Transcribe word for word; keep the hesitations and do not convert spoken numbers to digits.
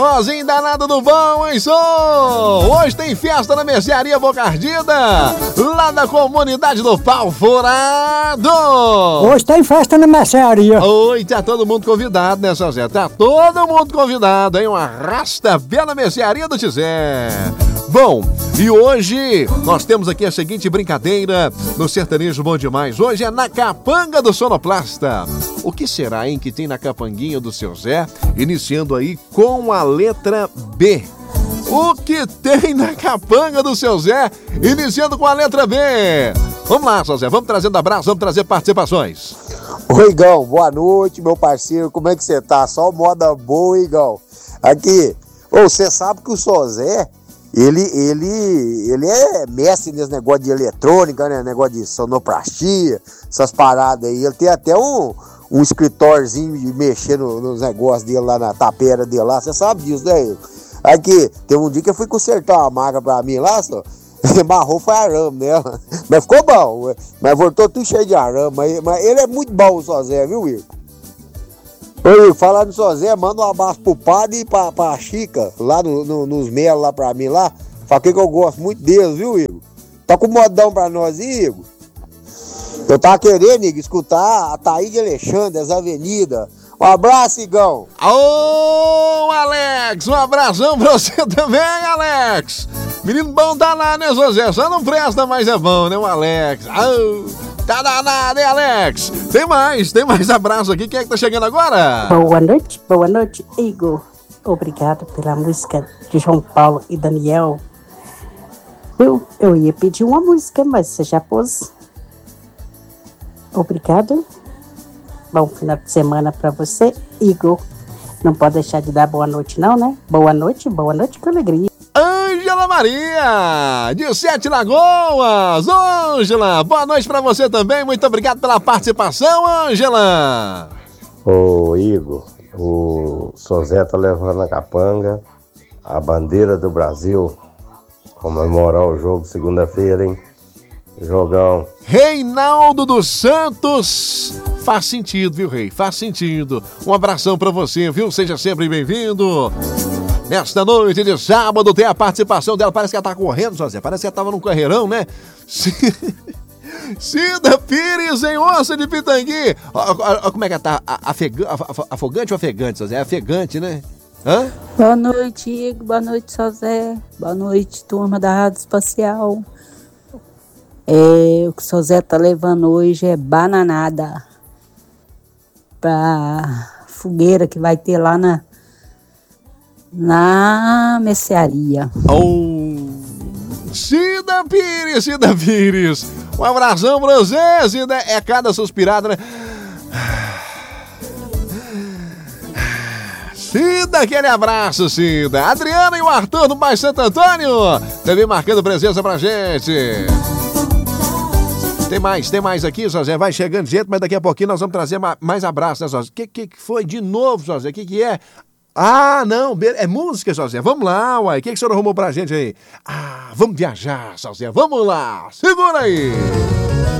Rosinho danado do bom, hein, som? Hoje tem festa na Mercearia Boca Ardida, lá da comunidade do Pau Furado. Hoje tem festa na mercearia. Oi, tá todo mundo convidado, né, seu Zé? Tá todo mundo convidado, hein? Um arrasta-pé na Mercearia do Tizé. Bom, e hoje nós temos aqui a seguinte brincadeira no Sertanejo Bom Demais. Hoje é na capanga do Sonoplasta. O que será, hein, que tem na capanguinha do seu Zé? Iniciando aí com a letra B. O que tem na capanga do seu Zé? Iniciando com a letra B. Vamos lá, seu Zé, vamos trazendo abraço, vamos trazer participações. Oi, Igão, boa noite, meu parceiro. Como é que você tá? Só moda boa, Igão. Aqui, você oh, sabe que o seu Zé... Ele, ele, ele é mestre nesse negócio de eletrônica, né? Negócio de sonoplastia, essas paradas aí. Ele tem até um, um escritóriozinho de mexer no, nos negócios dele lá na tapera dele lá. Você sabe disso, né? Aqui, tem um dia que eu fui consertar uma maca pra mim lá, só. Amarrou foi arame nela. Mas ficou bom. Mas voltou tudo cheio de arame. Mas, mas ele é muito bom, o Sozé, viu, Igor? Oi, falando no Sozé, manda um abraço pro padre e pra, pra Chica, lá no, no, nos melos lá pra mim lá. Fala que eu gosto muito deles, viu, Igor? Tá com modão pra nós, hein, Igor? Eu tava querendo, Igor, escutar a Thaís de Alexandre, as avenidas. Um abraço, Igão. Ô, Alex, um abração pra você também, Alex. Menino bom tá lá, né, José? Só não presta, mas é bom, né, o Alex? Oh. Tá danado, hein, Alex? Tem mais, tem mais abraço aqui. Quem é que tá chegando agora? Boa noite, boa noite, Igor. Obrigado pela música de João Paulo e Daniel. Eu, eu ia pedir uma música, mas você já pôs. Obrigado. Bom final de semana pra você, Igor. Não pode deixar de dar boa noite, não, né? Boa noite, boa noite com alegria. Ângela Maria, de Sete Lagoas. Ângela, boa noite pra você também. Muito obrigado pela participação, Ângela. Ô, Igor, o Sozé tá levando a capanga, a bandeira do Brasil, comemorar o jogo segunda-feira, hein? Jogão. Reinaldo dos Santos. Faz sentido, viu, Rei? Faz sentido. Um abração pra você, viu? Seja sempre bem-vindo. Nesta noite de sábado tem a participação dela. Parece que ela tá correndo, José. Parece que ela tava num carreirão, né? Cida Pires em Onça de Pitangui. Ó, ó, ó, como é que ela tá? Afega... Afogante ou afegante, José? É afegante, né? Hã? Boa noite, Igor. Boa noite, José. Boa noite, turma da Rádio Espacial. É, o que o Sozé tá levando hoje é bananada pra fogueira que vai ter lá na na mercearia. Oh, Cida Pires, Cida Pires. Um abração pra você, Cida. É cada suspirada, né? Cida, aquele abraço, Cida. Adriana e o Arthur do Bairro Santo Antônio também marcando presença pra gente. Tem mais, tem mais aqui, José. Vai chegando gente, mas daqui a pouquinho nós vamos trazer mais abraços, né, José? O que, que foi de novo, José? O que, que é? Ah, não, é música, José. Vamos lá, uai. O que, que o senhor arrumou pra gente aí? Ah, vamos viajar, José. Vamos lá. Segura aí.